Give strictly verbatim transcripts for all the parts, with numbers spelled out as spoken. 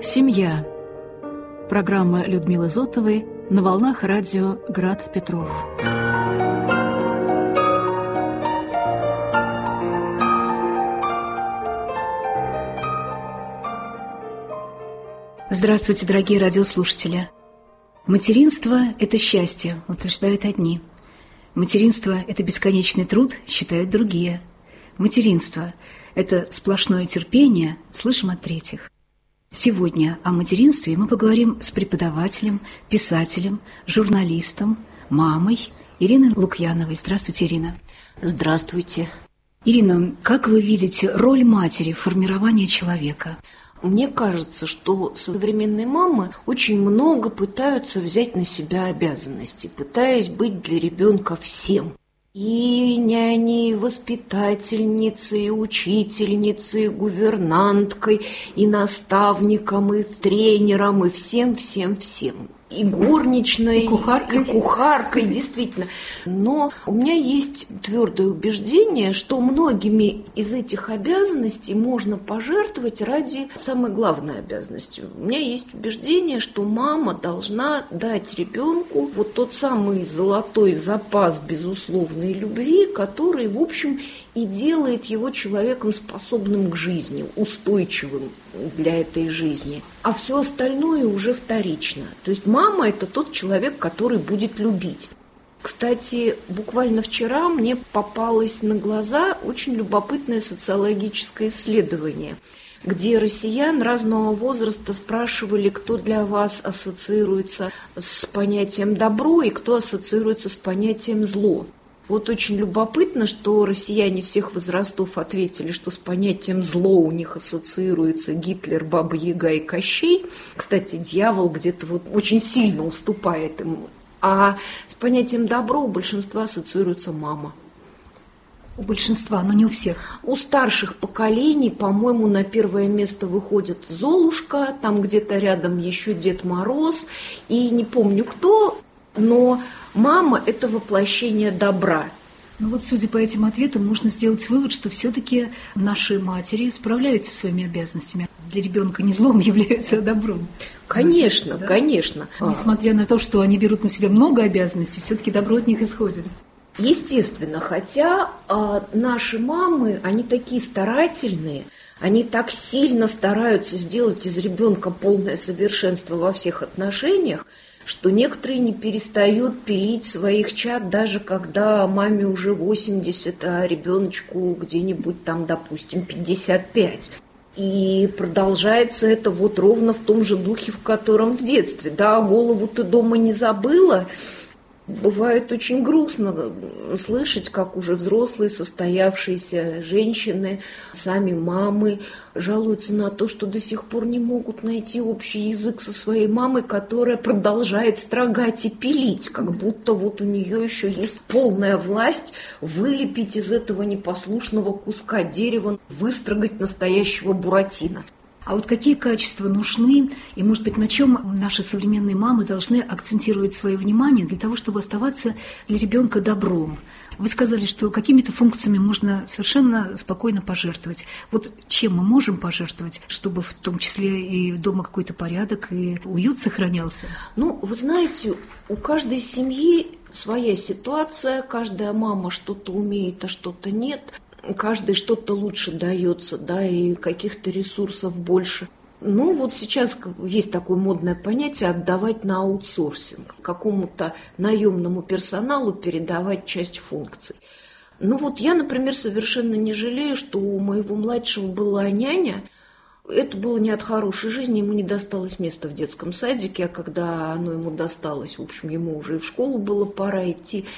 Семья. Программа Людмилы Зотовой на волнах радио «Град Петров». Здравствуйте, дорогие радиослушатели. Материнство – это счастье, утверждают одни. Материнство – это бесконечный труд, считают другие. Материнство – это сплошное терпение, слышим от третьих. Сегодня о материнстве мы поговорим с преподавателем, писателем, журналистом, мамой Ириной Лукьяновой. Здравствуйте, Ирина. Здравствуйте. Ирина, как вы видите роль матери в формировании человека? Мне кажется, что современные мамы очень много пытаются взять на себя обязанности, пытаясь быть для ребенка всем. И няней, воспитательницей, и учительницей, и гувернанткой, и наставником, и тренером, и всем-всем-всем. И горничной, и кухаркой. и кухаркой, действительно. Но у меня есть твердое убеждение, что многими из этих обязанностей можно пожертвовать ради самой главной обязанности. У меня есть убеждение, что мама должна дать ребенку вот тот самый золотой запас безусловной любви, который, в общем, и делает его человеком, способным к жизни, устойчивым для этой жизни. А все остальное уже вторично. То есть мама – это тот человек, который будет любить. Кстати, буквально вчера мне попалось на глаза очень любопытное социологическое исследование, где россиян разного возраста спрашивали, кто для вас ассоциируется с понятием «добро» и кто ассоциируется с понятием «зло». Вот очень любопытно, что россияне всех возрастов ответили, что с понятием «зло» у них ассоциируется Гитлер, Баба-Яга и Кощей. Кстати, дьявол где-то вот очень сильно уступает им. А с понятием «добро» у большинства ассоциируется мама. У большинства, но не у всех. У старших поколений, по-моему, на первое место выходит Золушка, там где-то рядом еще Дед Мороз, и не помню кто, но мама – это воплощение добра. Ну вот, судя по этим ответам, можно сделать вывод, что все-таки наши матери справляются со своими обязанностями. Для ребенка не злом являются, а добром. Конечно, Значит, да? конечно. Несмотря на то, что они берут на себя много обязанностей, все-таки добро от них исходит. Естественно, хотя а, наши мамы, они такие старательные, они так сильно стараются сделать из ребенка полное совершенство во всех отношениях, что некоторые не перестают пилить своих чад, даже когда маме уже восемьдесят, а ребеночку где-нибудь там, допустим, пятьдесят пять. И продолжается это вот ровно в том же духе, в котором в детстве. Да, голову ты дома не забыла. Бывает очень грустно слышать, как уже взрослые, состоявшиеся женщины, сами мамы жалуются на то, что до сих пор не могут найти общий язык со своей мамой, которая продолжает строгать и пилить, как будто вот у нее еще есть полная власть вылепить из этого непослушного куска дерева, выстрогать настоящего Буратино. А вот какие качества нужны, и, может быть, на чем наши современные мамы должны акцентировать свое внимание для того, чтобы оставаться для ребенка добром? Вы сказали, что какими-то функциями можно совершенно спокойно пожертвовать. Вот чем мы можем пожертвовать, чтобы в том числе и дома какой-то порядок и уют сохранялся? Ну, вы знаете, у каждой семьи своя ситуация, каждая мама что-то умеет, а что-то нет. Каждый что-то лучше дается, да, и каких-то ресурсов больше. Ну, вот сейчас есть такое модное понятие «отдавать на аутсорсинг», какому-то наемному персоналу передавать часть функций. Ну, вот я, например, совершенно не жалею, что у моего младшего была няня. Это было не от хорошей жизни, ему не досталось места в детском садике, а когда оно ему досталось, в общем, ему уже и в школу было пора идти.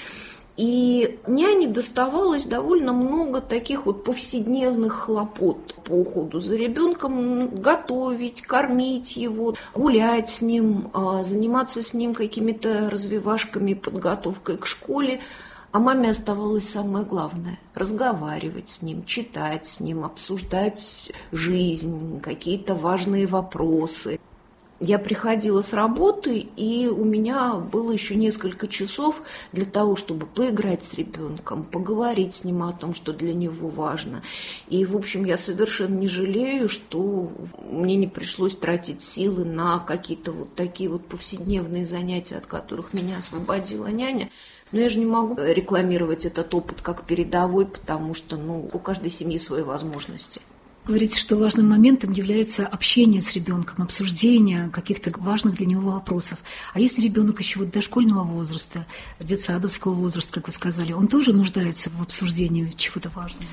И няне доставалось довольно много таких вот повседневных хлопот по уходу за ребенком: готовить, кормить его, гулять с ним, заниматься с ним какими-то развивашками, подготовкой к школе. А маме оставалось самое главное – разговаривать с ним, читать с ним, обсуждать жизнь, какие-то важные вопросы. Я приходила с работы, и у меня было еще несколько часов для того, чтобы поиграть с ребенком, поговорить с ним о том, что для него важно. И, в общем, я совершенно не жалею, что мне не пришлось тратить силы на какие-то вот такие вот повседневные занятия, от которых меня освободила няня. Но я же не могу рекламировать этот опыт как передовой, потому что ну, у каждой семьи свои возможности. Говорите, что важным моментом является общение с ребенком, обсуждение каких-то важных для него вопросов. А если ребенок еще вот дошкольного возраста, детсадовского возраста, как вы сказали, он тоже нуждается в обсуждении чего-то важного?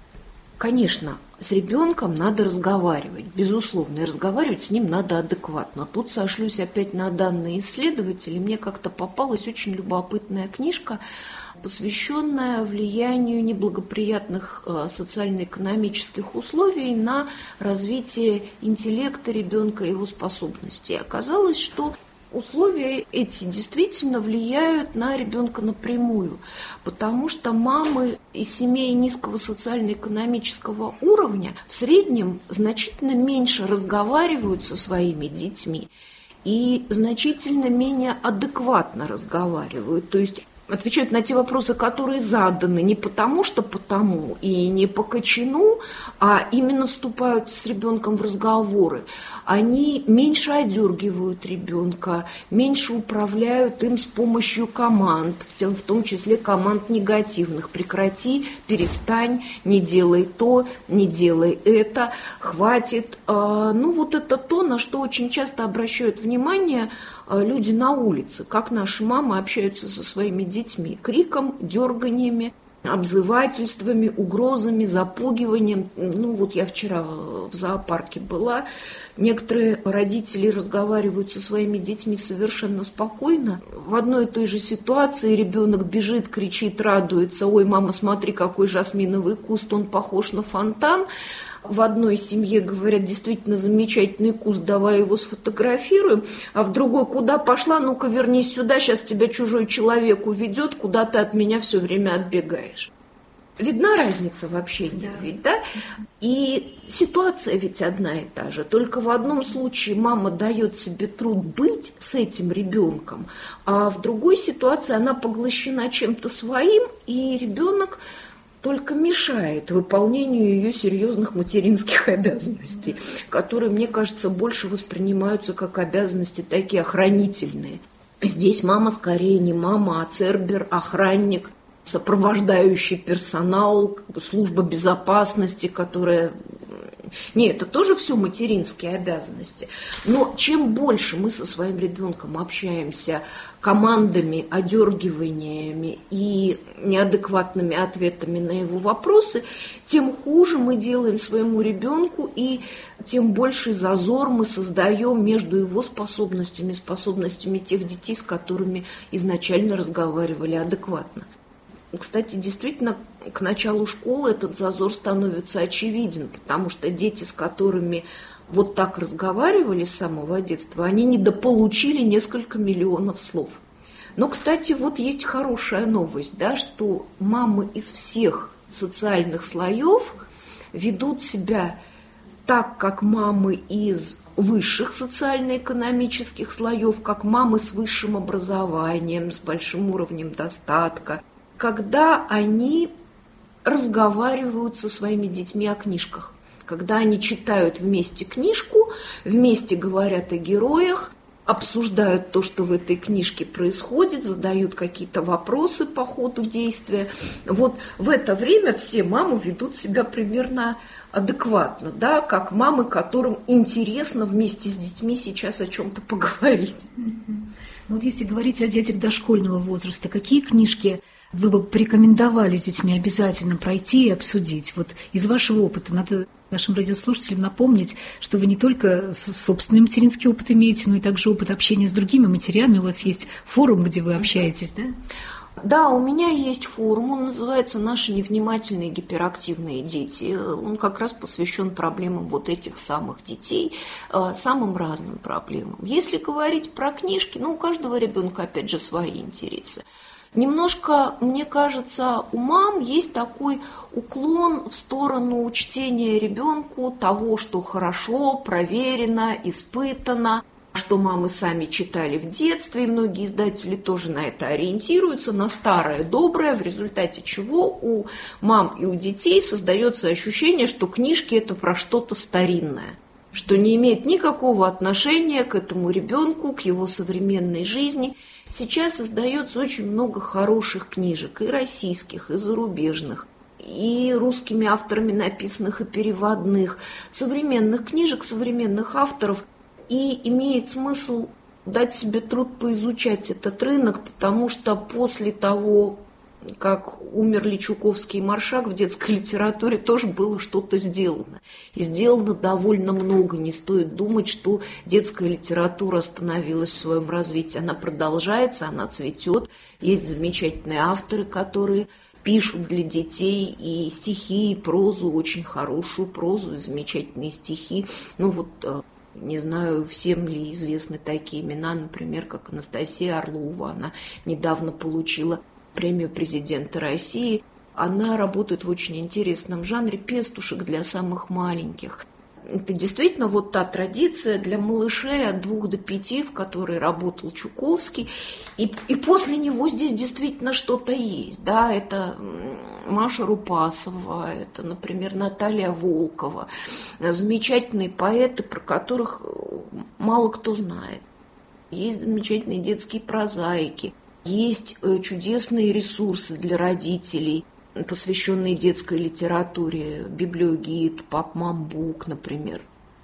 Конечно, с ребенком надо разговаривать, безусловно, и разговаривать с ним надо адекватно. Тут сошлюсь опять на данные исследователей. Мне как-то попалась очень любопытная книжка, посвященная влиянию неблагоприятных социально-экономических условий на развитие интеллекта ребенка и его способностей. Оказалось, что условия эти действительно влияют на ребенка напрямую, потому что мамы из семей низкого социально-экономического уровня в среднем значительно меньше разговаривают со своими детьми и значительно менее адекватно разговаривают. То есть отвечают на те вопросы, которые заданы не потому что потому и не по кочану, а именно вступают с ребенком в разговоры. Они меньше одергивают ребенка, меньше управляют им с помощью команд, в том числе команд негативных. Прекрати, перестань, не делай то, не делай это, хватит. Ну вот это то, на что очень часто обращают внимание люди на улице, как наши мамы общаются со своими детьми, криком, дерганиями, обзывательствами, угрозами, запугиванием. Ну вот я вчера в зоопарке была, некоторые родители разговаривают со своими детьми совершенно спокойно. В одной и той же ситуации ребенок бежит, кричит, радуется: ой, мама, смотри, какой жасминовый куст, он похож на фонтан. В одной семье говорят: действительно замечательный куст, давай его сфотографируем, а в другой: куда пошла, ну-ка вернись сюда, сейчас тебя чужой человек уведет, куда ты от меня все время отбегаешь. Видна разница в общении, да. Ведь, да? И ситуация ведь одна и та же, только в одном случае мама дает себе труд быть с этим ребенком, а в другой ситуации она поглощена чем-то своим, и ребенок только мешает выполнению ее серьезных материнских обязанностей, которые, мне кажется, больше воспринимаются как обязанности такие охранительные. Здесь мама скорее не мама, а цербер, охранник, сопровождающий персонал, служба безопасности, которая... Нет, это тоже все материнские обязанности. Но чем больше мы со своим ребенком общаемся командами, одергиваниями и неадекватными ответами на его вопросы, тем хуже мы делаем своему ребенку, и тем больший зазор мы создаем между его способностями и способностями тех детей, с которыми изначально разговаривали адекватно. Кстати, действительно, к началу школы этот зазор становится очевиден, потому что дети, с которыми вот так разговаривали с самого детства, они недополучили несколько миллионов слов. Но, кстати, вот есть хорошая новость, да, что мамы из всех социальных слоев ведут себя так, как мамы из высших социально-экономических слоев, как мамы с высшим образованием, с большим уровнем достатка, когда они разговаривают со своими детьми о книжках, когда они читают вместе книжку, вместе говорят о героях, обсуждают то, что в этой книжке происходит, задают какие-то вопросы по ходу действия. Вот в это время все мамы ведут себя примерно адекватно, да, как мамы, которым интересно вместе с детьми сейчас о чем-то поговорить. Ну вот если говорить о детях дошкольного возраста, какие книжки вы бы порекомендовали с детьми обязательно пройти и обсудить? Вот из вашего опыта надо нашим радиослушателям напомнить, что вы не только собственный материнский опыт имеете, но и также опыт общения с другими матерями. У вас есть форум, где вы общаетесь, да? Да, у меня есть форум, он называется «Наши невнимательные гиперактивные дети». Он как раз посвящен проблемам вот этих самых детей, самым разным проблемам. Если говорить про книжки, ну, у каждого ребенка, опять же, свои интересы. Немножко, мне кажется, у мам есть такой уклон в сторону чтения ребенку того, что хорошо, проверено, испытано, что мамы сами читали в детстве, и многие издатели тоже на это ориентируются, на старое доброе, в результате чего у мам и у детей создается ощущение, что книжки – это про что-то старинное, что не имеет никакого отношения к этому ребенку, к его современной жизни. Сейчас создается очень много хороших книжек, и российских, и зарубежных, и русскими авторами написанных, и переводных, современных книжек, современных авторов. И имеет смысл дать себе труд поизучать этот рынок, потому что после того, как умерли Чуковский и Маршак, в детской литературе тоже было что-то сделано. И сделано довольно много. Не стоит думать, что детская литература остановилась в своем развитии. Она продолжается, она цветет. Есть замечательные авторы, которые пишут для детей и стихи, и прозу, очень хорошую прозу, и замечательные стихи. Ну вот, не знаю, всем ли известны такие имена, например, как Анастасия Орлова. Она недавно получила премию президента России. Она работает в очень интересном жанре пестушек для самых маленьких. Это действительно вот та традиция для малышей от двух до пяти, в которой работал Чуковский. И, и после него здесь действительно что-то есть. Да, это Маша Рупасова, это, например, Наталья Волкова. Замечательные поэты, про которых мало кто знает. Есть замечательные детские прозаики. Есть чудесные ресурсы для родителей, посвященные детской литературе, библиогид, пап-мам-бук, например.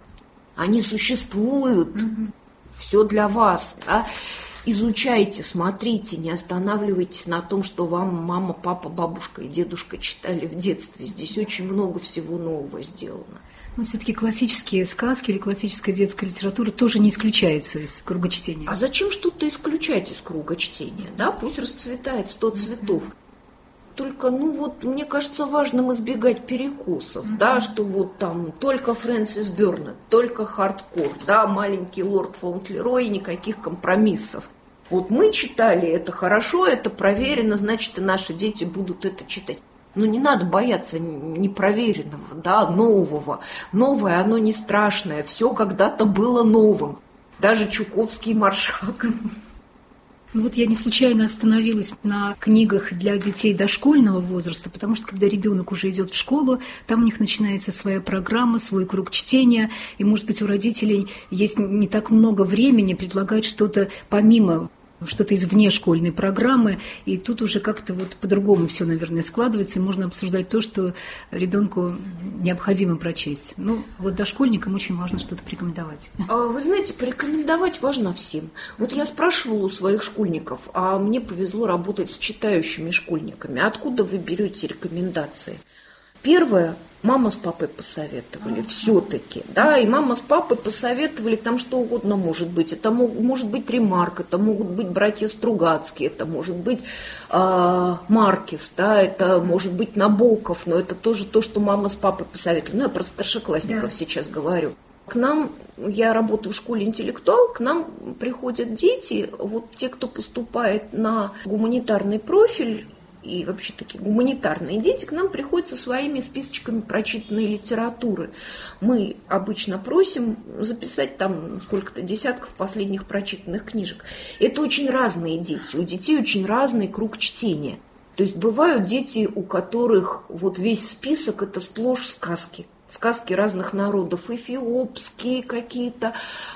Они существуют, mm-hmm. все для вас. Да? Изучайте, смотрите, не останавливайтесь на том, что вам мама, папа, бабушка и дедушка читали в детстве. Здесь очень много всего нового сделано. Но все-таки классические сказки или классическая детская литература тоже не исключается из круга чтения. А зачем что-то исключать из круга чтения? Да? Пусть расцветает сто цветов. Только, ну вот, мне кажется, важным избегать перекосов, mm-hmm. да, что вот там только Фрэнсис Бёрнетт, только хардкор, да, маленький лорд Фаунтлерой, никаких компромиссов. Вот мы читали, это хорошо, это проверено, значит, и наши дети будут это читать. Но не надо бояться непроверенного, да, нового. Новое, оно не страшное, все когда-то было новым. Даже Чуковский и Маршак. Вот я не случайно остановилась на книгах для детей дошкольного возраста, потому что когда ребенок уже идет в школу, там у них начинается своя программа, свой круг чтения, и, может быть, у родителей есть не так много времени предлагать что-то помимо, что-то из внешкольной программы, и тут уже как-то вот по-другому все, наверное, складывается, и можно обсуждать то, что ребенку необходимо прочесть. Ну, вот дошкольникам очень важно что-то порекомендовать. Вы знаете, порекомендовать важно всем. Вот я спрашивала у своих школьников, а мне повезло работать с читающими школьниками, откуда вы берете рекомендации? Первое, мама с папой посоветовали, все-таки, да, и мама с папой посоветовали, там что угодно может быть, это мог, может быть Ремарк, это могут быть братья Стругацкие, это может быть э, Маркес, да, это может быть Набоков, но это тоже то, что мама с папой посоветовали, ну, я про старшеклассников да. сейчас говорю. К нам, я работаю в школе «Интеллектуал», к нам приходят дети, вот те, кто поступает на гуманитарный профиль, и вообще такие гуманитарные дети к нам приходят со своими списочками прочитанной литературы. Мы обычно просим записать там сколько-то десятков последних прочитанных книжек. Это очень разные дети. У детей очень разный круг чтения. То есть бывают дети, у которых вот весь список – это сплошь сказки. Сказки разных народов, эфиопские какие-то,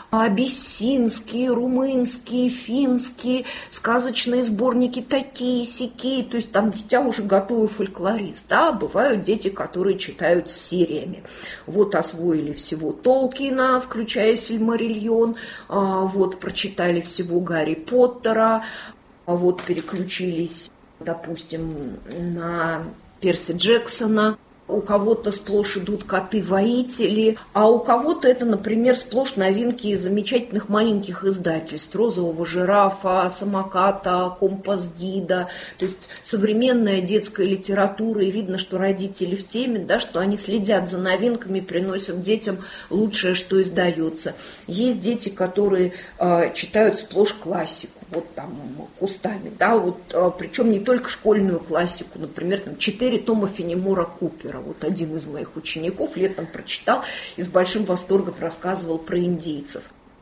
абиссинские, румынские, финские, сказочные сборники такие-сякие. То есть там дитя уже готовый фольклорист. Да? Бывают дети, которые читают сериями. Вот освоили всего Толкина, включая Сильмариллион, вот прочитали всего Гарри Поттера, вот переключились, допустим, на Перси Джексона. У кого-то сплошь идут коты-воители, а у кого-то это, например, сплошь новинки из замечательных маленьких издательств. «Розового жирафа», «Самоката», «Компас-гида». То есть современная детская литература, и видно, что родители в теме, да, что они следят за новинками, приносят детям лучшее, что издается. Есть дети, которые э, читают сплошь классику. Вот там кустами, да, вот, а, причем не только школьную классику, например, там четыре тома Фенемора Купера. Вот один из моих учеников летом прочитал и с большим восторгом рассказывал про индейцев.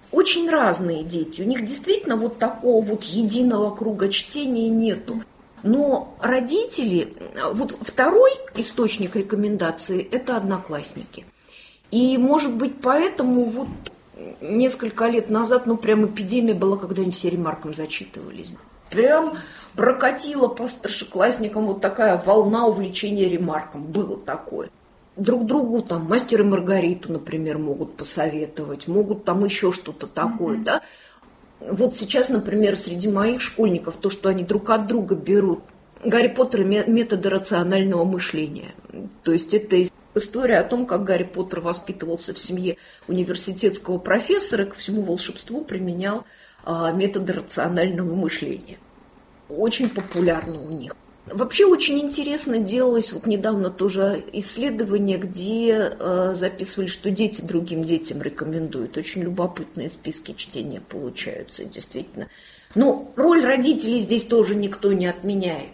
очень разные дети. У них действительно вот такого вот единого круга чтения нету. Но родители, вот второй источник рекомендаций – это одноклассники. И, может быть, поэтому вот несколько лет назад, ну, прям эпидемия была, когда они все ремарком зачитывались. Прям прокатила по старшеклассникам вот такая волна увлечения ремарком. Было такое. Друг другу там «Мастер и Маргариту», например, могут посоветовать, могут там еще что-то такое, mm-hmm. да. Вот сейчас, например, среди моих школьников то, что они друг от друга берут Гарри Поттер и методы рационального мышления. То есть это история о том, как Гарри Поттер воспитывался в семье университетского профессора и ко всему волшебству применял а, методы рационального мышления. Очень популярно у них. Вообще очень интересно делалось, вот недавно тоже исследование, где э, записывали, что дети другим детям рекомендуют. Очень любопытные списки чтения получаются, действительно. Но роль родителей здесь тоже никто не отменяет.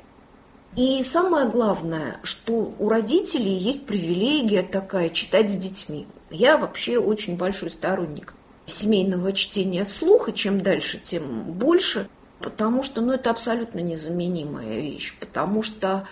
И самое главное, что у родителей есть привилегия такая читать с детьми. Я вообще очень большой сторонник семейного чтения вслух, и чем дальше, тем больше. Потому что ну, это абсолютно незаменимая вещь, потому что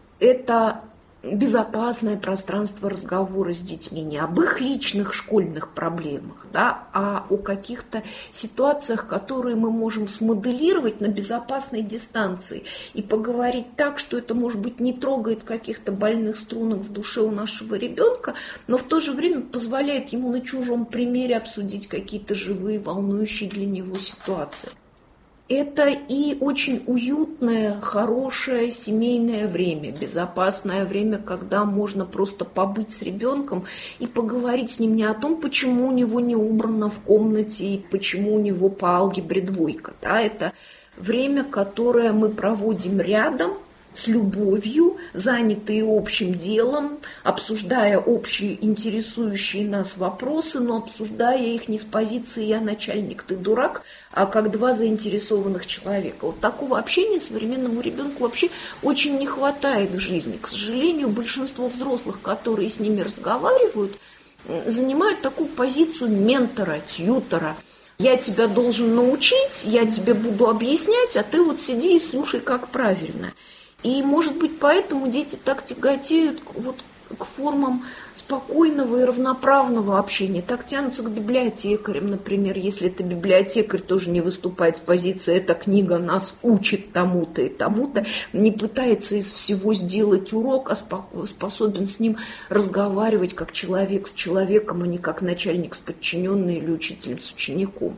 это безопасное пространство разговора с детьми не об их личных школьных проблемах, да, а о каких-то ситуациях, которые мы можем смоделировать на безопасной дистанции и поговорить так, что это, может быть, не трогает каких-то больных струнок в душе у нашего ребенка, но в то же время позволяет ему на чужом примере обсудить какие-то живые, волнующие для него ситуации. Это и очень уютное, хорошее семейное время, безопасное время, когда можно просто побыть с ребенком и поговорить с ним не о том, почему у него не убрано в комнате и почему у него по алгебре двойка. Да? Это время, которое мы проводим рядом, с любовью, занятые общим делом, обсуждая общие интересующие нас вопросы, но обсуждая их не с позиции «я начальник, ты дурак», а как два заинтересованных человека. Вот такого общения современному ребенку вообще очень не хватает в жизни. К сожалению, большинство взрослых, которые с ними разговаривают, занимают такую позицию ментора, тьютора. Я тебя должен научить, я тебе буду объяснять, а ты вот сиди и слушай, как правильно. И, может быть, поэтому дети так тяготеют вот к формам спокойного и равноправного общения. Так тянутся к библиотекарям, например. Если это библиотекарь, тоже не выступает с позиции «эта книга нас учит тому-то и тому-то», не пытается из всего сделать урок, а способен с ним разговаривать как человек с человеком, а не как начальник с подчиненным или учителем с учеником.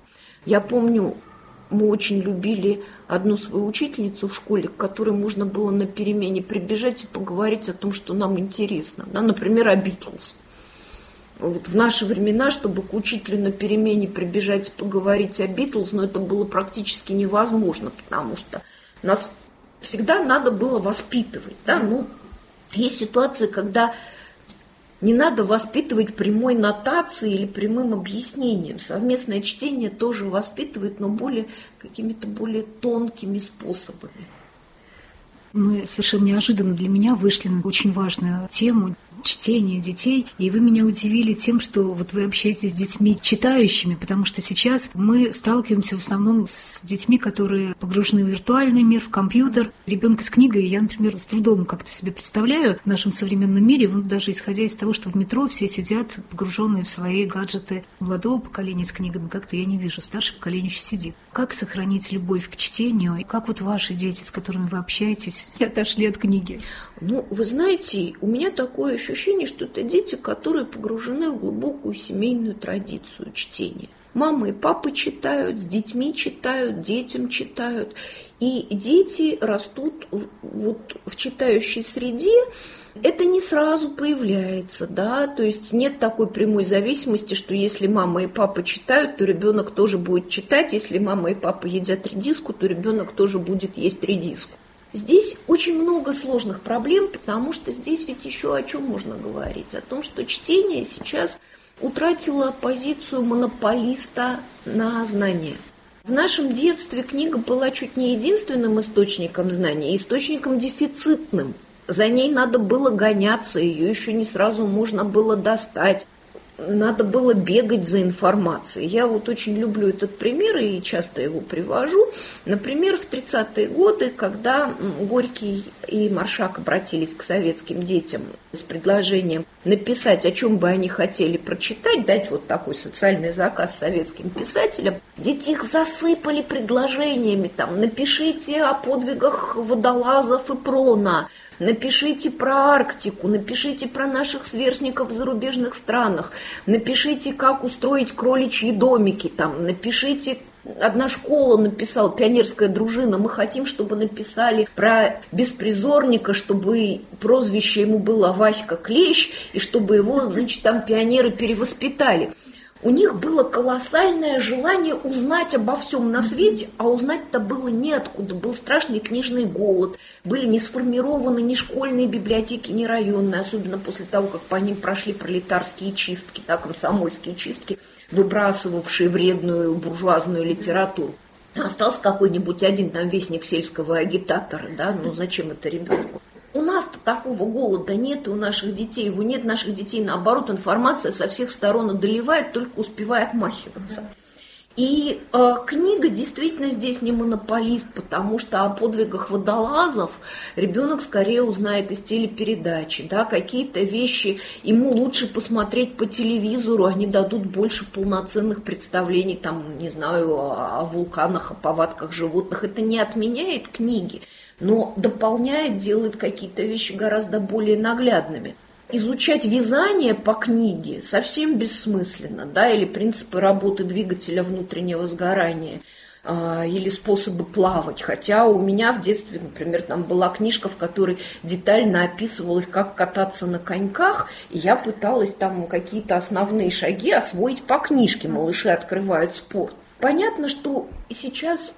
Я помню, мы очень любили одну свою учительницу в школе, к которой можно было на перемене прибежать и поговорить о том, что нам интересно. Да, например, о Битлз. Вот в наши времена, чтобы к учителю на перемене прибежать и поговорить о Битлз, ну, это было практически невозможно, потому что нас всегда надо было воспитывать. Да? Ну, есть ситуации, когда не надо воспитывать прямой нотацией или прямым объяснением. Совместное чтение тоже воспитывает, но более, какими-то более тонкими способами. Мы совершенно неожиданно для меня вышли на очень важную тему – чтение детей. И вы меня удивили тем, что вот вы общаетесь с детьми читающими, потому что сейчас мы сталкиваемся в основном с детьми, которые погружены в виртуальный мир, в компьютер. Ребенка с книгой я, например, с трудом как-то себе представляю в нашем современном мире, вот даже исходя из того, что в метро все сидят погруженные в свои гаджеты. Молодого поколения с книгами как-то я не вижу, старшее поколение еще сидит. Как сохранить любовь к чтению? И как вот ваши дети, с которыми вы общаетесь, отошли от книги? Ну, вы знаете, у меня такое ощущение, что это дети, которые погружены в глубокую семейную традицию чтения. Мама и папа читают, с детьми читают, детям читают. И дети растут вот в читающей среде. Это не сразу появляется, да, то есть нет такой прямой зависимости, что если мама и папа читают, то ребенок тоже будет читать, если мама и папа едят редиску, то ребенок тоже будет есть редиску. Здесь очень много сложных проблем, потому что здесь ведь еще о чем можно говорить? О том, что чтение сейчас утратило позицию монополиста на знания. В нашем детстве книга была чуть не единственным источником знаний, источником дефицитным. За ней надо было гоняться, ее еще не сразу можно было достать. надо было бегать за информацией. Я вот очень люблю этот пример и часто его привожу. Например, в тридцатые годы, когда Горький и Маршак обратились к советским детям с предложением написать, о чем бы они хотели прочитать, дать вот такой социальный заказ советским писателям, дети их засыпали предложениями. Там, напишите о подвигах водолазов и Прона, напишите про Арктику, напишите про наших сверстников в зарубежных странах, напишите, как устроить кроличьи домики, там, напишите, одна школа написала, пионерская дружина, мы хотим, чтобы написали про беспризорника, чтобы прозвище ему было Васька Клещ, и чтобы его, значит, там пионеры перевоспитали. У них было колоссальное желание узнать обо всем на свете, а узнать-то было неоткуда. Был страшный книжный голод, были не сформированы ни школьные библиотеки, ни районные, особенно после того, как по ним прошли пролетарские чистки, да, комсомольские чистки, выбрасывавшие вредную буржуазную литературу. Остался какой-нибудь один там вестник сельского агитатора, да, ну зачем это ребенку? У нас-то такого голода нет, и у наших детей его нет. Наших детей, наоборот, информация со всех сторон одолевает, только успевая отмахиваться. И э, книга действительно здесь не монополист, потому что о подвигах водолазов ребенок скорее узнает из телепередачи. Да, какие-то вещи ему лучше посмотреть по телевизору, они дадут больше полноценных представлений, там, не знаю, о, о вулканах, о повадках животных. Это не отменяет книги, но дополняет, делает какие-то вещи гораздо более наглядными. Изучать вязание по книге совсем бессмысленно, да, или принципы работы двигателя внутреннего сгорания, э, или способы плавать. Хотя у меня в детстве, например, там была книжка, в которой детально описывалось, как кататься на коньках, и я пыталась там какие-то основные шаги освоить по книжке. Малыши открывают спорт. Понятно, что сейчас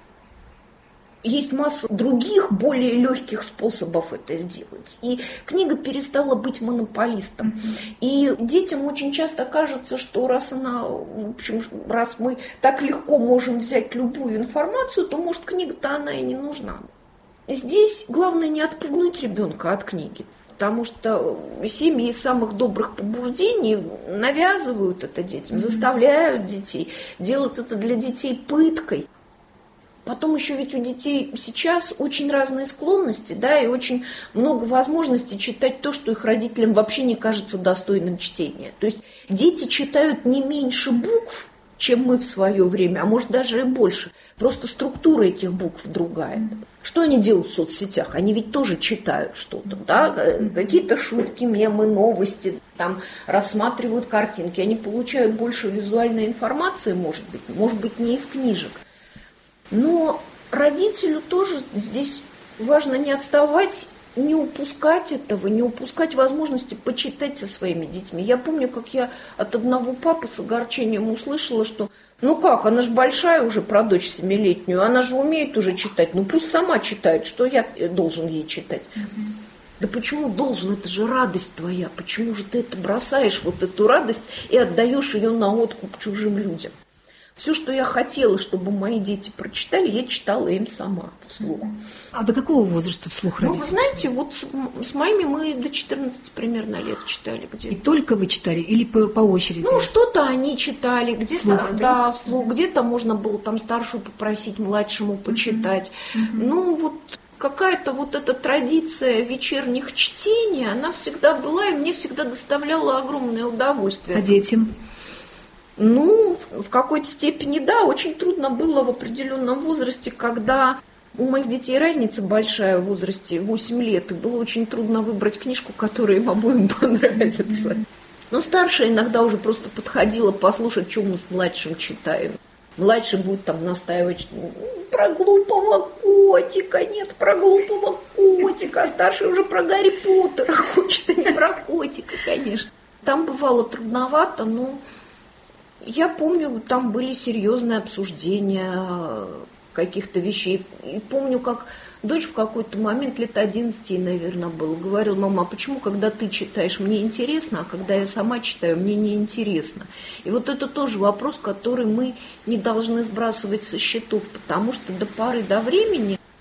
есть масса других, более легких способов это сделать. И книга перестала быть монополистом. Mm-hmm. И детям очень часто кажется, что раз она, в общем, раз мы так легко можем взять любую информацию, то, может, книга-то она и не нужна. Здесь главное не отпугнуть ребенка от книги. Потому что семьи из самых добрых побуждений навязывают это детям, mm-hmm. заставляют детей, делают это для детей пыткой. Потом еще ведь у детей сейчас очень разные склонности, да, и очень много возможностей читать то, что их родителям вообще не кажется достойным чтения. То есть дети читают не меньше букв, чем мы в свое время, а может даже и больше. Просто структура этих букв другая. Что они делают в соцсетях? Они ведь тоже читают что-то, да, какие-то шутки, мемы, новости, там рассматривают картинки. Они получают больше визуальной информации, может быть, может быть, не из книжек. Но родителю тоже здесь важно не отставать, не упускать этого, не упускать возможности почитать со своими детьми. Я помню, как я от одного папы с огорчением услышала, что ну как, она же большая уже, про дочь семилетнюю, она же умеет уже читать, ну пусть сама читает, что я должен ей читать? Mm-hmm. Да почему должен? Это же радость твоя. Почему же ты это бросаешь, вот эту радость, и отдаешь ее на откуп чужим людям? Все, что я хотела, чтобы мои дети прочитали, я читала им сама вслух. А до какого возраста вслух родители? Ну, вы знаете, вот с, с моими мы до четырнадцати примерно лет читали где-то. И только вы читали или по, по очереди? Ну, что-то они читали, где-то, вслух, да, да, вслух, где-то можно было там старшую попросить, младшему почитать. Mm-hmm. Ну, вот какая-то вот эта традиция вечерних чтений, она всегда была, и мне всегда доставляла огромное удовольствие. А детям? Ну, в какой-то степени, да, очень трудно было в определенном возрасте, когда у моих детей разница большая в возрасте, восемь лет, и было очень трудно выбрать книжку, которая им обоим понравится. Но старшая иногда уже просто подходила послушать, что мы с младшим читаем. Младший будет там настаивать про глупого котика, нет, про глупого котика, а старший уже про Гарри Поттера хочет, а не про котика, конечно. Там бывало трудновато, но... Я помню, там были серьезные обсуждения каких-то вещей. И помню, как дочь в какой-то момент, лет одиннадцати, наверное, было, говорила: мама, а почему, когда ты читаешь, мне интересно, а когда я сама читаю, мне неинтересно? И вот это тоже вопрос, который мы не должны сбрасывать со счетов, потому что до поры до времени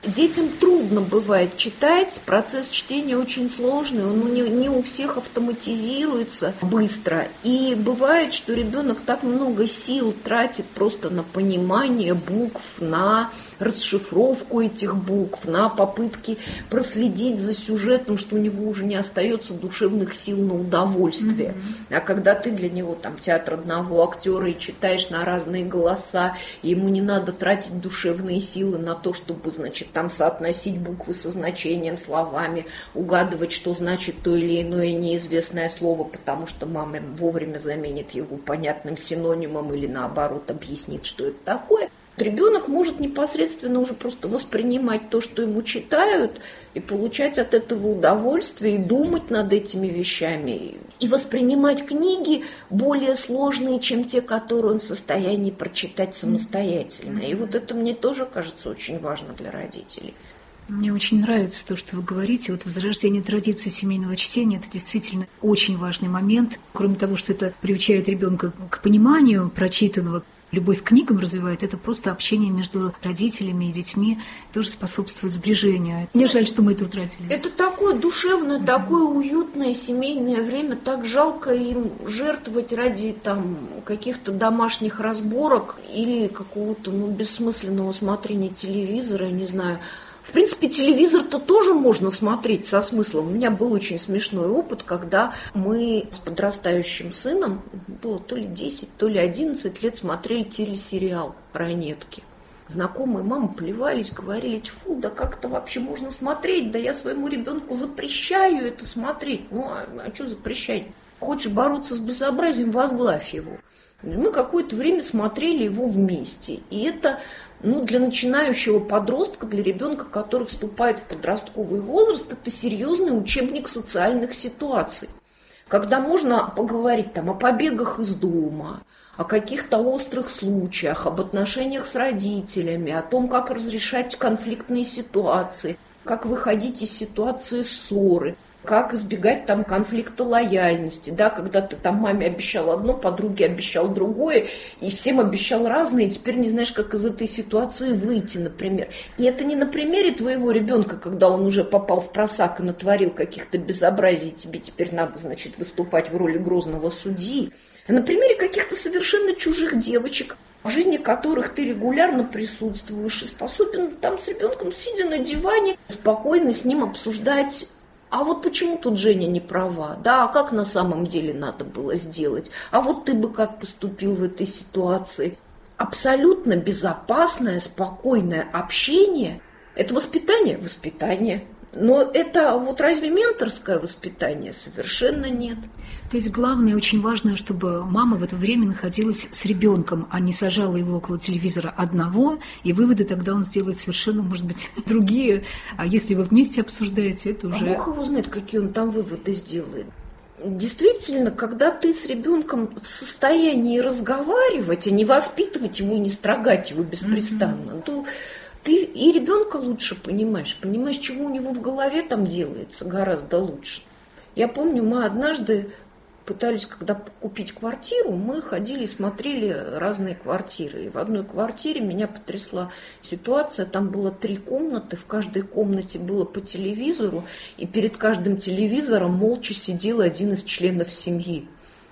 Детям трудно бывает читать, процесс чтения очень сложный, он не, не у всех автоматизируется быстро. И бывает, что ребенок так много сил тратит просто на понимание букв, на расшифровку этих букв, на попытки проследить за сюжетом, что у него уже не остается душевных сил на удовольствие. Mm-hmm. А когда ты для него там театр одного актера и читаешь на разные голоса, ему не надо тратить душевные силы на то, чтобы, значит, там соотносить буквы со значением, словами, угадывать, что значит то или иное неизвестное слово, потому что мама вовремя заменит его понятным синонимом или наоборот объяснит, что это такое. Ребенок может непосредственно уже просто воспринимать то, что ему читают, и получать от этого удовольствие, и думать над этими вещами, и воспринимать книги более сложные, чем те, которые он в состоянии прочитать самостоятельно. И вот это мне тоже кажется очень важно для родителей. Мне очень нравится то, что вы говорите. Вот возрождение традиции семейного чтения – это действительно очень важный момент. Кроме того, что это приучает ребенка к пониманию прочитанного, любовь к книгам развивает, это просто общение между родителями и детьми, тоже способствует сближению. Мне жаль, что мы это утратили. Это такое душевное, mm-hmm. такое уютное семейное время. Так жалко им жертвовать ради там, каких-то домашних разборок или какого-то ну, бессмысленного смотрения телевизора, я не знаю. В принципе, телевизор-то тоже можно смотреть со смыслом. У меня был очень смешной опыт, когда мы с подрастающим сыном, было то ли десять, то ли одиннадцать лет, смотрели телесериал «Ранетки». Знакомые мамы плевались, говорили: фу, да как это вообще можно смотреть? Да я своему ребенку запрещаю это смотреть. Ну, а, а что запрещать? Хочешь бороться с безобразием, возглавь его. Мы какое-то время смотрели его вместе. И это... Ну, для начинающего подростка, для ребенка, который вступает в подростковый возраст, это серьезный учебник социальных ситуаций. Когда можно поговорить там, о побегах из дома, о каких-то острых случаях, об отношениях с родителями, о том, как разрешать конфликтные ситуации, как выходить из ситуации ссоры, как избегать там конфликта лояльности, да, когда ты там маме обещал одно, подруге обещал другое, и всем обещал разное, и теперь не знаешь, как из этой ситуации выйти, например. И это не на примере твоего ребенка, когда он уже попал в просак и натворил каких-то безобразий, тебе теперь надо, значит, выступать в роли грозного судьи, а на примере каких-то совершенно чужих девочек, в жизни которых ты регулярно присутствуешь и способен там с ребенком, сидя на диване, спокойно с ним обсуждать: а вот почему тут Женя не права? Да, а как на самом деле надо было сделать? А вот ты бы как поступил в этой ситуации? Абсолютно безопасное, спокойное общение – это воспитание? Воспитание. Но это вот разве менторское воспитание? Совершенно нет. То есть главное, очень важно, чтобы мама в это время находилась с ребенком, а не сажала его около телевизора одного, и выводы тогда он сделает совершенно, может быть, другие. А если вы вместе обсуждаете, это уже... А Бог его знает, какие он там выводы сделает. Действительно, когда ты с ребенком в состоянии разговаривать, а не воспитывать его, не строгать его беспрестанно, mm-hmm. то ты и ребенка лучше понимаешь, понимаешь, чего у него в голове там делается гораздо лучше. Я помню, мы однажды пытались, когда купить квартиру, мы ходили и смотрели разные квартиры. И в одной квартире меня потрясла ситуация. Там было три комнаты, в каждой комнате было по телевизору, и перед каждым телевизором молча сидел один из членов семьи.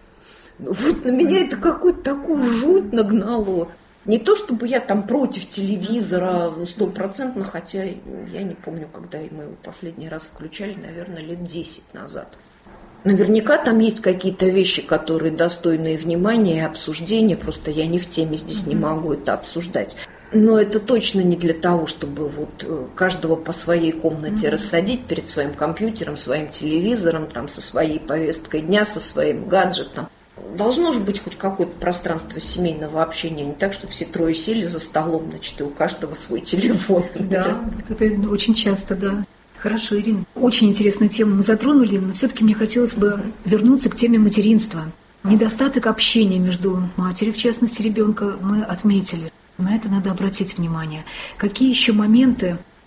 Вот на меня это какую-то такую жуть нагнало. Не то, чтобы я там против телевизора стопроцентно, хотя я не помню, когда мы его последний раз включали, наверное, лет десять назад. Наверняка там есть какие-то вещи, которые достойны внимания и обсуждения, просто я не в теме здесь не могу это обсуждать. Но это точно не для того, чтобы вот каждого по своей комнате mm-hmm. рассадить перед своим компьютером, своим телевизором, там, со своей повесткой дня, со своим гаджетом. Должно же быть хоть какое-то пространство семейного общения, не так, чтобы все трое сели за столом, значит, и у каждого свой телефон. Да, это очень часто, да. Хорошо, Ирина, очень интересную тему мы затронули, но все-таки мне хотелось бы вернуться к теме материнства. Недостаток общения между матерью, в частности, ребенка, мы отметили. На это надо обратить внимание. Какие еще моменты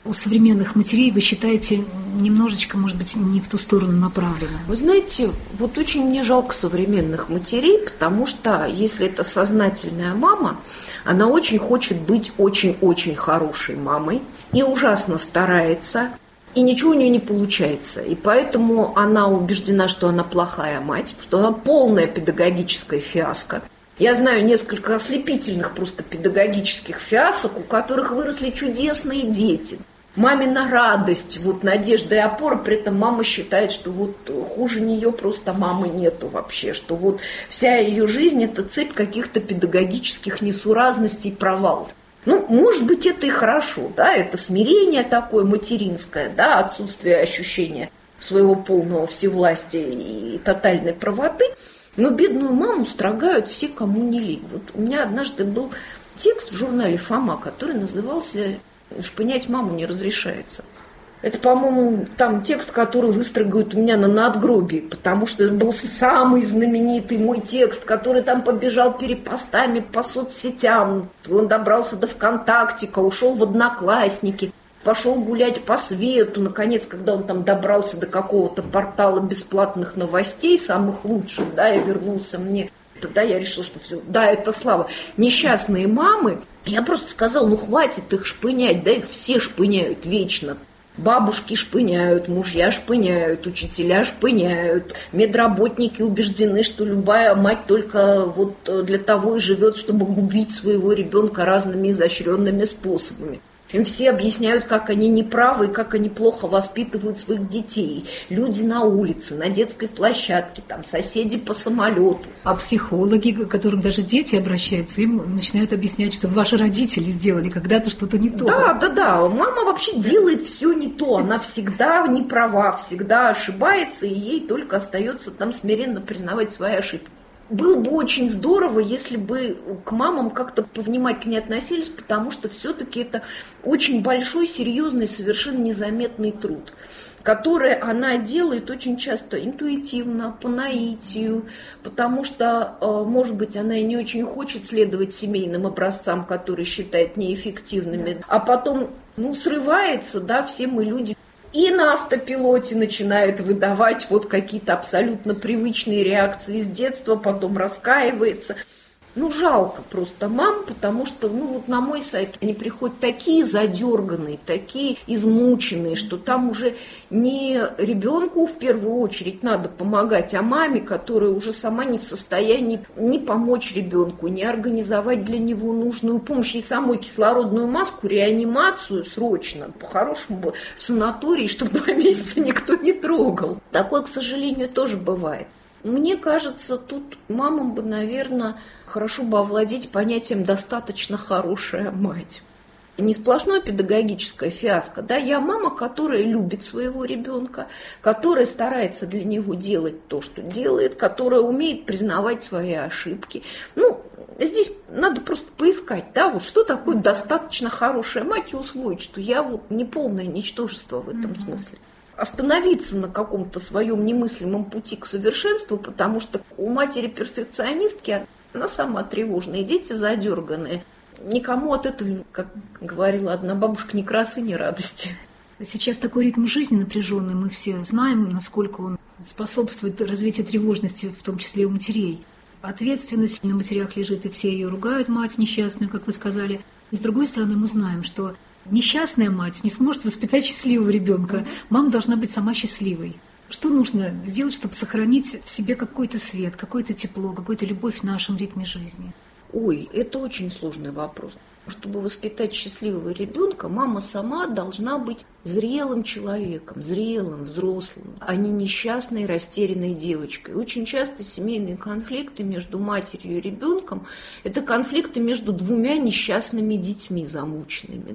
у современных матерей, вы считаете, немножечко, может быть, не в ту сторону направлено? Вы знаете, вот очень мне жалко современных матерей, потому что если это сознательная мама, она очень хочет быть очень-очень хорошей мамой и ужасно старается, и ничего у нее не получается. И поэтому она убеждена, что она плохая мать, что она полная педагогическая фиаско. Я знаю несколько ослепительных просто педагогических фиасок, у которых выросли чудесные дети. Мамина радость, вот надежда и опора, при этом мама считает, что вот хуже нее просто мамы нету вообще, что вот вся ее жизнь – это цепь каких-то педагогических несуразностей и провалов. Ну, может быть, это и хорошо, да, это смирение такое материнское, да, отсутствие ощущения своего полного всевластия и тотальной правоты, но бедную маму строгают все, кому не лень. Вот у меня однажды был текст в журнале «Фома», который назывался «Шпынять маму не разрешается». Это, по-моему, там текст, который выстрогают у меня на надгробии, потому что это был самый знаменитый мой текст, который там побежал перепостами по соцсетям. Он добрался до ВКонтактика, ушел в Одноклассники, пошел гулять по свету. Наконец, когда он там добрался до какого-то портала бесплатных новостей, самых лучших, да, и вернулся мне, тогда я решила, что все, да, это слава. Несчастные мамы, я просто сказала, ну хватит их шпынять, да их все шпыняют вечно. Бабушки шпыняют, мужья шпыняют, учителя шпыняют, медработники убеждены, что любая мать только вот для того и живет, чтобы губить своего ребенка разными изощренными способами. Им все объясняют, как они неправы и как они плохо воспитывают своих детей. Люди на улице, на детской площадке, там, соседи по самолету. А психологи, к которым даже дети обращаются, им начинают объяснять, что ваши родители сделали когда-то что-то не то. Да, да, да. Мама вообще делает все не то. Она всегда не права, всегда ошибается, и ей только остается там смиренно признавать свои ошибки. Было бы очень здорово, если бы к мамам как-то повнимательнее относились, потому что все-таки это очень большой, серьезный, совершенно незаметный труд, который она делает очень часто интуитивно, по наитию, потому что, может быть, она и не очень хочет следовать семейным образцам, которые считает неэффективными, а потом, ну, срывается, да, все мы люди. И на автопилоте начинает выдавать вот какие-то абсолютно привычные реакции с детства, потом раскаивается. Ну, жалко просто мам, потому что, ну, вот на мой сайт они приходят такие задерганные, такие измученные, что там уже не ребенку в первую очередь надо помогать, а маме, которая уже сама не в состоянии ни помочь ребенку, ни организовать для него нужную помощь, и самую кислородную маску, реанимацию срочно, по-хорошему бы в санатории, чтобы два месяца никто не трогал. Такое, к сожалению, тоже бывает. Мне кажется, тут мамам бы, наверное, хорошо бы овладеть понятием «достаточно хорошая мать». Не сплошное педагогическое фиаско, да, я мама, которая любит своего ребенка, которая старается для него делать то, что делает, которая умеет признавать свои ошибки. Ну, здесь надо просто поискать, да, вот что такое достаточно хорошая мать и усвоить, что я вот не полное ничтожество в этом mm-hmm. смысле. Остановиться на каком-то своем немыслимом пути к совершенству, потому что у матери-перфекционистки она сама тревожная, дети задерганные. Никому от этого, как говорила одна бабушка, ни красы, ни радости. Сейчас такой ритм жизни напряженный, мы все знаем, насколько он способствует развитию тревожности, в том числе и у матерей. Ответственность на матерях лежит, и все ее ругают, мать несчастную, как вы сказали. И с другой стороны, мы знаем, что несчастная мать не сможет воспитать счастливого ребенка. Мама должна быть сама счастливой. Что нужно сделать, чтобы сохранить в себе какой-то свет, какое-то тепло, какую-то любовь в нашем ритме жизни? Ой, это очень сложный вопрос. Чтобы воспитать счастливого ребенка, мама сама должна быть зрелым человеком, зрелым, взрослым, а не несчастной, растерянной девочкой. Очень часто семейные конфликты между матерью и ребенком – это конфликты между двумя несчастными детьми замученными.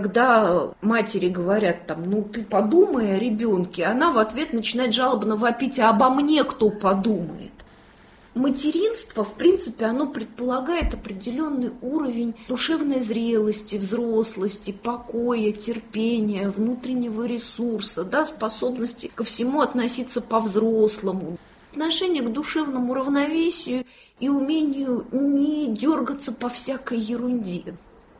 Когда матери говорят, там, ну ты подумай о ребенке, она в ответ начинает жалобно вопить, а обо мне кто подумает? Материнство, в принципе, оно предполагает определенный уровень душевной зрелости, взрослости, покоя, терпения, внутреннего ресурса, да, способности ко всему относиться по-взрослому, отношение к душевному равновесию и умению не дергаться по всякой ерунде.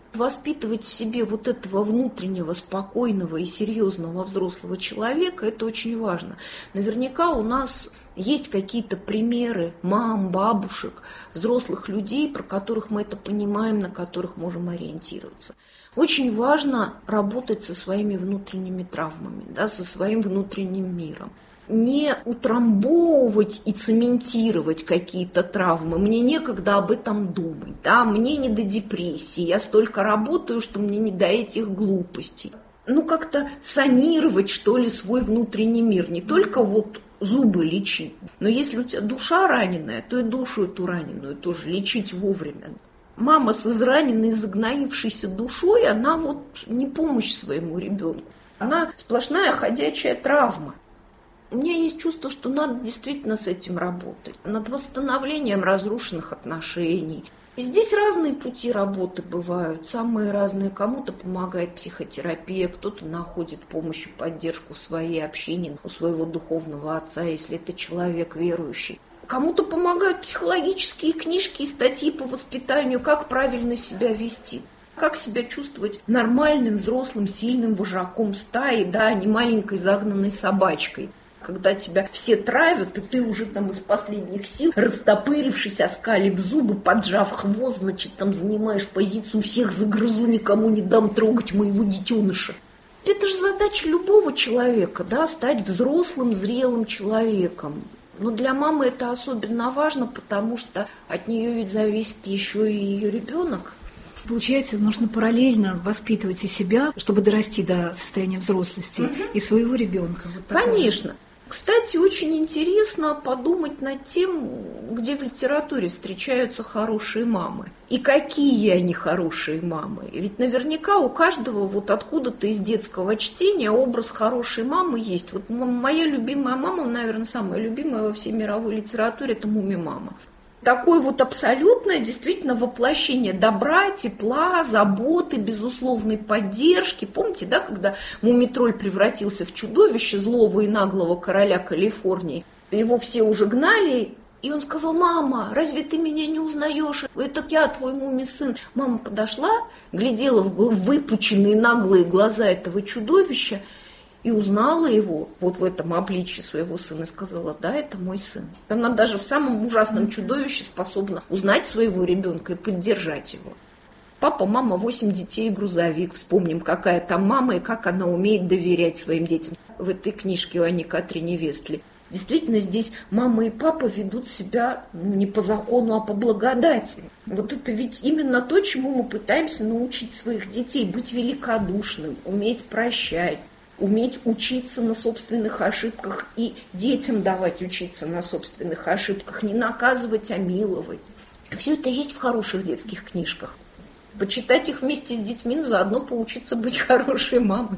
Воспитывать в себе вот этого внутреннего, спокойного и серьезного взрослого человека – это очень важно. Наверняка у нас есть какие-то примеры мам, бабушек, взрослых людей, про которых мы это понимаем, на которых можем ориентироваться. Очень важно работать со своими внутренними травмами, да, со своим внутренним миром. Не утрамбовывать и цементировать какие-то травмы. Мне некогда об этом думать, да, мне не до депрессии, я столько работаю, что мне не до этих глупостей. Ну, как-то санировать, что ли, свой внутренний мир, не только вот зубы лечить, но если у тебя душа раненая, то и душу эту раненую тоже лечить вовремя. Мама с израненной, загноившейся душой, она вот не помощь своему ребенку, она сплошная ходячая травма. У меня есть чувство, что надо действительно с этим работать, над восстановлением разрушенных отношений. И здесь разные пути работы бывают, самые разные. Кому-то помогает психотерапия, кто-то находит помощь и поддержку в своей общине, у своего духовного отца, если это человек верующий. Кому-то помогают психологические книжки и статьи по воспитанию, как правильно себя вести. Как себя чувствовать нормальным, взрослым, сильным вожаком стаи, да, а не маленькой загнанной собачкой. Когда тебя все травят, и ты уже там из последних сил, растопырившись, оскалив зубы, поджав хвост, значит, там занимаешь позицию «всех загрызу, никому не дам трогать моего детеныша». Это же задача любого человека, да, стать взрослым, зрелым человеком. Но для мамы это особенно важно, потому что от нее ведь зависит еще и ее ребенок. Получается, нужно параллельно воспитывать и себя, чтобы дорасти до состояния взрослости, угу. и своего ребенка. Вот Конечно. Кстати, очень интересно подумать над тем, где в литературе встречаются хорошие мамы. И какие они хорошие мамы. Ведь наверняка у каждого вот откуда-то из детского чтения образ хорошей мамы есть. Вот моя любимая мама, наверное, самая любимая во всей мировой литературе, это Муми-мама. Такое вот абсолютное действительно воплощение добра, тепла, заботы, безусловной поддержки. Помните, да, когда Мумитроль превратился в чудовище, злого и наглого короля Калифорнии, его все уже гнали, и он сказал: «Мама, разве ты меня не узнаешь? Это я, твой Муми-сын». Мама подошла, глядела в выпученные наглые глаза этого чудовища, и узнала его вот в этом обличье своего сына и сказала: «Да, это мой сын». Она даже в самом ужасном чудовище способна узнать своего ребенка и поддержать его. Папа, мама, восемь детей и грузовик. Вспомним, какая там мама и как она умеет доверять своим детям. В этой книжке у Ани Катрине Вестли. Действительно, здесь мама и папа ведут себя ну, не по закону, а по благодати. Вот это ведь именно то, чему мы пытаемся научить своих детей. Быть великодушным, уметь прощать. Уметь учиться на собственных ошибках и детям давать учиться на собственных ошибках, не наказывать, а миловать. Все это есть в хороших детских книжках. Почитать их вместе с детьми, заодно поучиться быть хорошей мамой.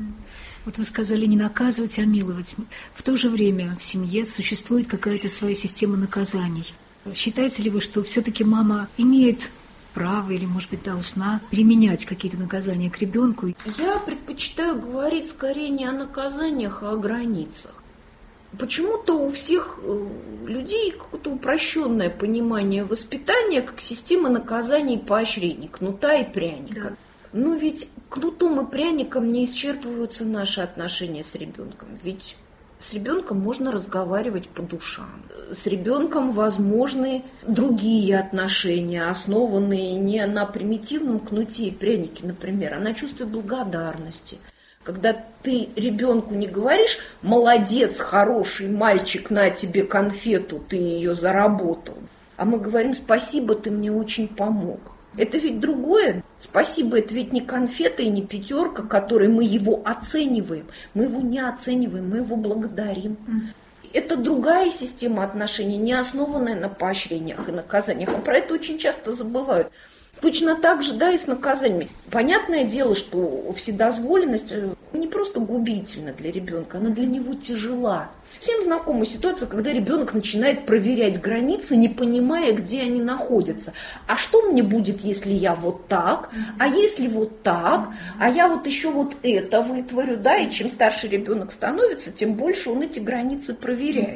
Вот вы сказали не наказывать, а миловать. В то же время в семье существует какая-то своя система наказаний. Считаете ли вы, что все-таки мама имеет право или, может быть, должна применять какие-то наказания к ребенку? Я предпочитаю говорить скорее не о наказаниях, а о границах. Почему-то у всех людей какое-то упрощенное понимание воспитания как системы наказаний и поощрений, кнута и пряника. Да. Но ведь кнутом и пряником не исчерпываются наши отношения с ребенком. Ведь с ребенком можно разговаривать по душам. С ребенком возможны другие отношения, основанные не на примитивном кнуте и прянике, например, а на чувстве благодарности. Когда ты ребенку не говоришь: «Молодец, хороший мальчик, на тебе конфету, ты ее заработал», а мы говорим: «Спасибо, ты мне очень помог». Это ведь другое. Спасибо, это ведь не конфета и не пятерка, которой мы его оцениваем. Мы его не оцениваем, мы его благодарим. Это другая система отношений, не основанная на поощрениях и наказаниях. А про это очень часто забывают. Точно так же, да, и с наказаниями. Понятное дело, что вседозволенность не просто губительна для ребенка, она для него тяжела. Всем знакома ситуация, когда ребенок начинает проверять границы, не понимая, где они находятся. А что мне будет, если я вот так, а если вот так, а я вот еще вот это вытворю, да, и чем старше ребенок становится, тем больше он эти границы проверяет.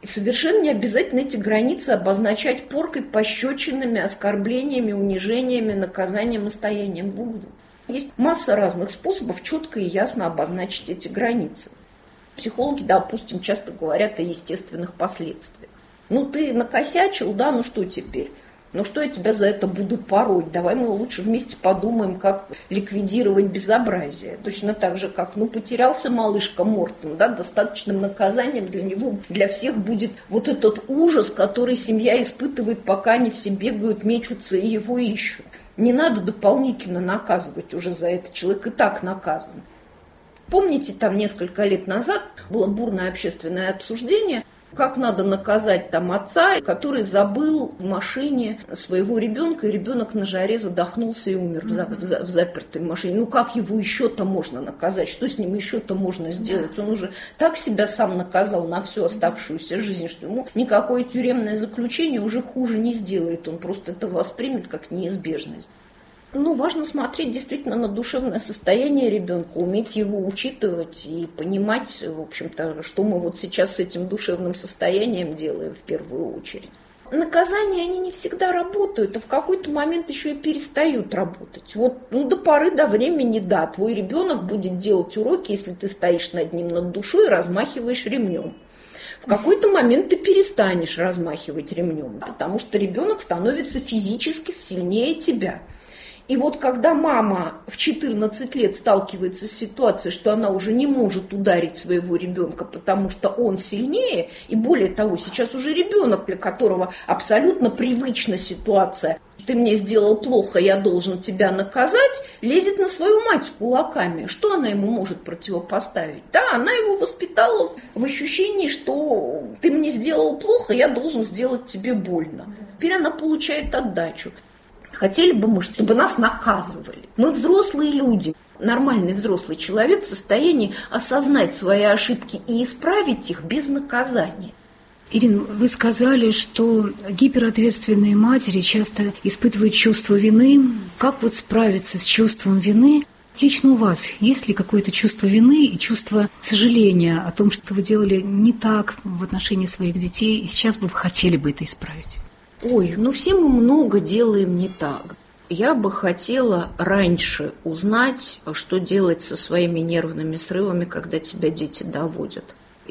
И совершенно не обязательно эти границы обозначать поркой, пощечинами, оскорблениями, унижениями, наказанием и стоянием в углу. Есть масса разных способов четко и ясно обозначить эти границы. Психологи, допустим, часто говорят о естественных последствиях. Ну, ты накосячил, да, ну что теперь? Ну что я тебя за это буду пороть? Давай мы лучше вместе подумаем, как ликвидировать безобразие. Точно так же, как, ну, потерялся малышка Мортон, да, достаточным наказанием для него, для всех будет вот этот ужас, который семья испытывает, пока они все бегают, мечутся и его ищут. Не надо дополнительно наказывать уже за это, человек и так наказан. Помните, там несколько лет назад было бурное общественное обсуждение, как надо наказать там отца, который забыл в машине своего ребенка, и ребенок на жаре задохнулся и умер mm-hmm. в, за, в запертой машине. Ну как его еще-то можно наказать? Что с ним еще-то можно сделать? Он уже так себя сам наказал на всю оставшуюся жизнь, что ему никакое тюремное заключение уже хуже не сделает. Он просто это воспримет как неизбежность. Ну, важно смотреть действительно на душевное состояние ребенка, уметь его учитывать и понимать, в общем-то, что мы вот сейчас с этим душевным состоянием делаем в первую очередь. Наказания, они не всегда работают, а в какой-то момент еще и перестают работать. Вот, ну, до поры до времени, да, твой ребенок будет делать уроки, если ты стоишь над ним над душой и размахиваешь ремнем. В какой-то момент ты перестанешь размахивать ремнем, потому что ребенок становится физически сильнее тебя. И вот когда мама в четырнадцать лет сталкивается с ситуацией, что она уже не может ударить своего ребенка, потому что он сильнее, и более того, сейчас уже ребенок, для которого абсолютно привычна ситуация, ты мне сделал плохо, я должен тебя наказать, лезет на свою мать с кулаками. Что она ему может противопоставить? Да, она его воспитала в ощущении, что ты мне сделал плохо, я должен сделать тебе больно. Теперь она получает отдачу. Хотели бы мы, чтобы нас наказывали. Мы взрослые люди. Нормальный взрослый человек в состоянии осознать свои ошибки и исправить их без наказания. Ирина, вы сказали, что гиперответственные матери часто испытывают чувство вины. Как вот справиться с чувством вины? Лично у вас есть ли какое-то чувство вины и чувство сожаления о том, что вы делали не так в отношении своих детей, и сейчас бы вы хотели бы это исправить? Ой, ну все мы много делаем не так. Я бы хотела раньше узнать, что делать со своими нервными срывами, когда тебя дети доводят.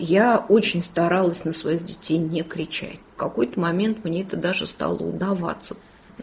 Я очень старалась на своих детей не кричать. В какой-то момент мне это даже стало удаваться.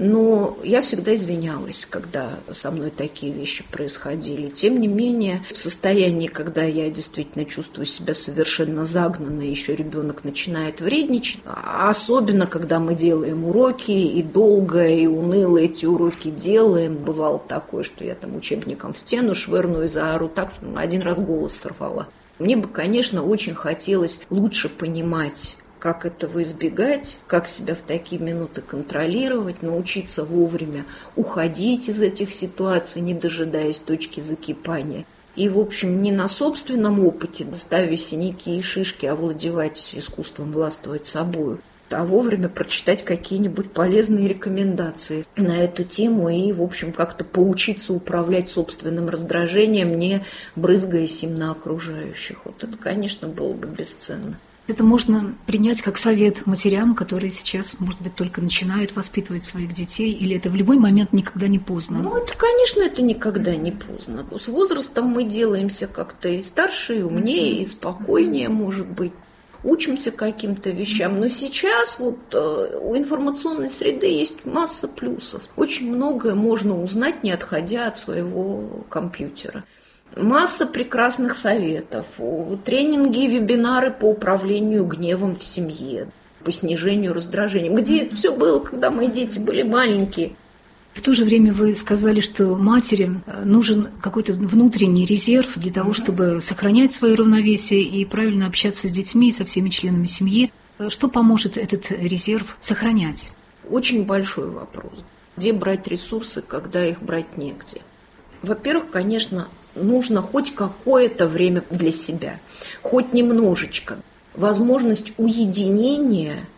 Но я всегда извинялась, когда со мной такие вещи происходили. Тем не менее, в состоянии, когда я действительно чувствую себя совершенно загнанной, еще ребенок начинает вредничать, особенно когда мы делаем уроки, и долго, и уныло эти уроки делаем. Бывало такое, что я там учебником в стену швырну и заору так, что один раз голос сорвала. Мне бы, конечно, очень хотелось лучше понимать, как этого избегать, как себя в такие минуты контролировать, научиться вовремя уходить из этих ситуаций, не дожидаясь точки закипания. И, в общем, не на собственном опыте, доставя синяки и шишки, овладевать искусством властвовать собою, а вовремя прочитать какие-нибудь полезные рекомендации на эту тему и, в общем, как-то поучиться управлять собственным раздражением, не брызгаясь им на окружающих. Вот это, конечно, было бы бесценно. Это можно принять как совет матерям, которые сейчас, может быть, только начинают воспитывать своих детей, или это в любой момент никогда не поздно? Ну, это, конечно, это никогда не поздно. С возрастом мы делаемся как-то и старше, и умнее, и спокойнее, может быть. Учимся каким-то вещам. Но сейчас вот у информационной среды есть масса плюсов. Очень многое можно узнать, не отходя от своего компьютера. Масса прекрасных советов, тренинги, вебинары по управлению гневом в семье, по снижению раздражения. Где это все было, когда мои дети были маленькие? В то же время вы сказали, что матери нужен какой-то внутренний резерв для того, чтобы сохранять свое равновесие и правильно общаться с детьми и со всеми членами семьи. Что поможет этот резерв сохранять? Очень большой вопрос. Где брать ресурсы, когда их брать негде? Во-первых, конечно, нужно хоть какое-то время для себя, хоть немножечко. Возможность уединения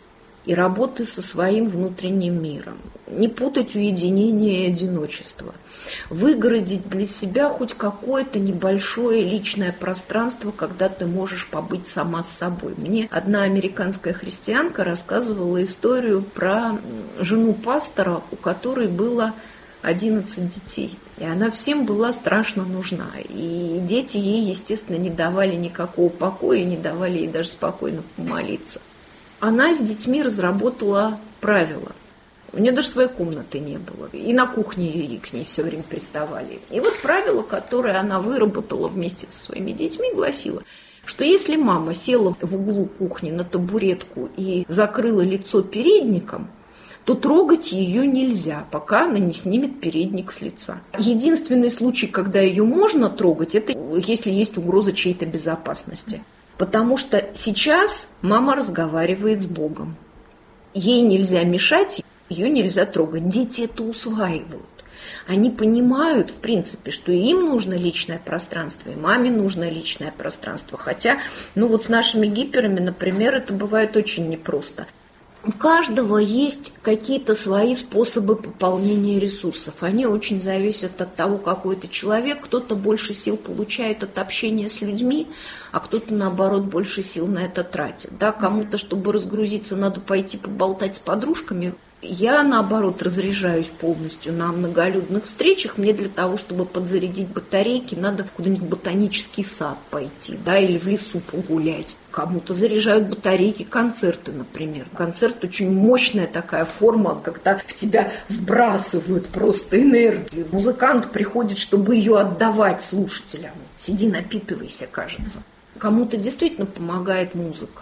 и работы со своим внутренним миром. Не путать уединение и одиночество. Выгородить для себя хоть какое-то небольшое личное пространство, когда ты можешь побыть сама с собой. Мне одна американская христианка рассказывала историю про жену пастора, у которой было одиннадцать детей. И она всем была страшно нужна. И дети ей, естественно, не давали никакого покоя, не давали ей даже спокойно помолиться. Она с детьми разработала правила. У нее даже своей комнаты не было. И на кухне ее к ней все время приставали. И вот правило, которое она выработала вместе со своими детьми, гласило, что если мама села в углу кухни на табуретку и закрыла лицо передником, то трогать ее нельзя, пока она не снимет передник с лица. Единственный случай, когда ее можно трогать, это если есть угроза чьей-то безопасности. Потому что сейчас мама разговаривает с Богом. Ей нельзя мешать, ее нельзя трогать. Дети это усваивают. Они понимают, в принципе, что им нужно личное пространство, и маме нужно личное пространство. Хотя, ну вот с нашими гиперами, например, это бывает очень непросто. У каждого есть какие-то свои способы пополнения ресурсов. Они очень зависят от того, какой это человек. Кто-то больше сил получает от общения с людьми, а кто-то, наоборот, больше сил на это тратит. Да, кому-то, чтобы разгрузиться, надо пойти поболтать с подружками. Я, наоборот, разряжаюсь полностью на многолюдных встречах. Мне для того, чтобы подзарядить батарейки, надо куда-нибудь в ботанический сад пойти, да, или в лесу погулять. Кому-то заряжают батарейки концерты, например. Концерт очень мощная такая форма, когда в тебя вбрасывают просто энергию. Музыкант приходит, чтобы ее отдавать слушателям. Сиди, напитывайся, кажется. Кому-то действительно помогает музыка.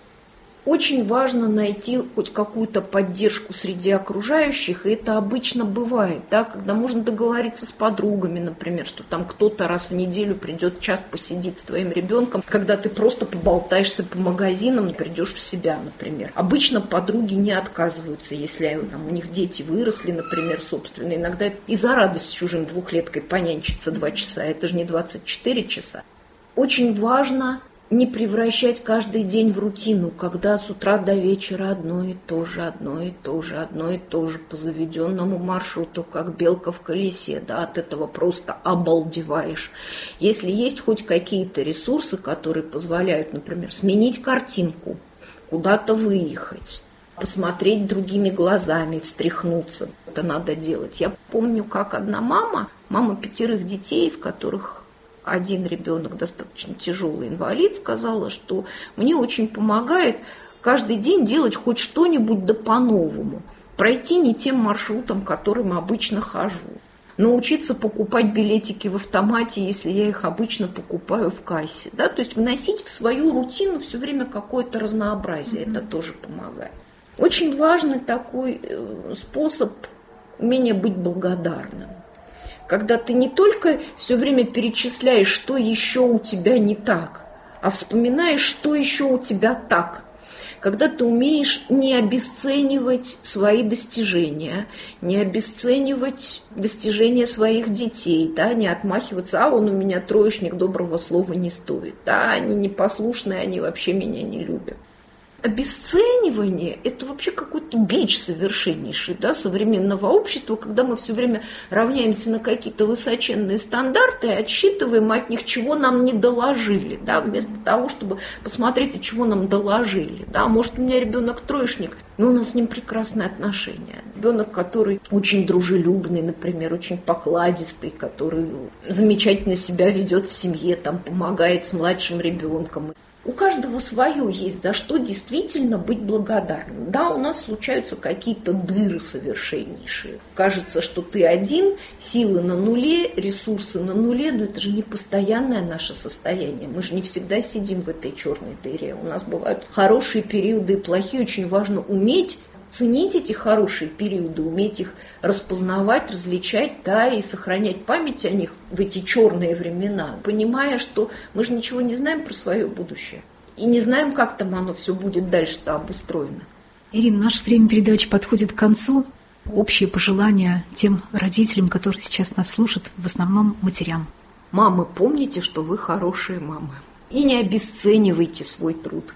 Очень важно найти хоть какую-то поддержку среди окружающих, и это обычно бывает, да, когда можно договориться с подругами, например, что там кто-то раз в неделю придет, час посидит с твоим ребенком, когда ты просто поболтаешься по магазинам, придешь в себя, например. Обычно подруги не отказываются, если там, у них дети выросли, например, собственно. Иногда и за радость с чужим двухлеткой понянчиться два часа, это же не двадцать четыре часа. Очень важно не превращать каждый день в рутину, когда с утра до вечера одно и то же, одно и то же, одно и то же по заведенному маршруту, как белка в колесе, да, от этого просто обалдеваешь. Если есть хоть какие-то ресурсы, которые позволяют, например, сменить картинку, куда-то выехать, посмотреть другими глазами, встряхнуться, это надо делать. Я помню, как одна мама, мама пятерых детей, из которых один ребенок достаточно тяжелый инвалид, сказала, что мне очень помогает каждый день делать хоть что-нибудь да по-новому, пройти не тем маршрутом, которым обычно хожу, научиться покупать билетики в автомате, если я их обычно покупаю в кассе, да, то есть вносить в свою рутину все время какое-то разнообразие, mm-hmm. это тоже помогает. Очень важный такой способ умения быть благодарным. Когда ты не только все время перечисляешь, что еще у тебя не так, а вспоминаешь, что еще у тебя так. Когда ты умеешь не обесценивать свои достижения, не обесценивать достижения своих детей, да, не отмахиваться, а он у меня троечник, доброго слова не стоит, да, они непослушные, они вообще меня не любят. Обесценивание – это вообще какой-то бич совершеннейший, да, современного общества, когда мы все время равняемся на какие-то высоченные стандарты и отсчитываем от них, чего нам не доложили, да, вместо того, чтобы посмотреть, от чего нам доложили. Да. Может, у меня ребенок троечник, но у нас с ним прекрасные отношения. Ребенок, который очень дружелюбный, например, очень покладистый, который замечательно себя ведет в семье, там, помогает с младшим ребенком. У каждого свое есть, за что действительно быть благодарным. Да, у нас случаются какие-то дыры совершеннейшие. Кажется, что ты один, силы на нуле, ресурсы на нуле, но это же не постоянное наше состояние. Мы же не всегда сидим в этой черной дыре. У нас бывают хорошие периоды и плохие. Очень важно уметь ценить эти хорошие периоды, уметь их распознавать, различать, да, и сохранять память о них в эти черные времена, понимая, что мы же ничего не знаем про свое будущее и не знаем, как там оно все будет дальше-то обустроено. Ирина, наше время передачи подходит к концу. Общие пожелания тем родителям, которые сейчас нас слушают, в основном матерям. Мамы, помните, что вы хорошие мамы. И не обесценивайте свой труд.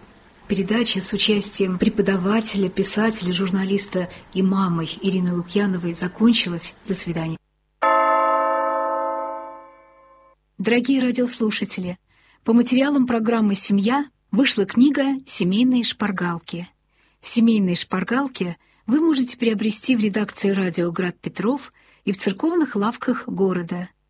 Передача с участием преподавателя, писателя, журналиста и мамой Ирины Лукьяновой закончилась. До свидания. Дорогие радиослушатели, по материалам программы «Семья» вышла книга «Семейные шпаргалки». «Семейные шпаргалки» вы можете приобрести в редакции радио «Град Петров» и в церковных лавках города.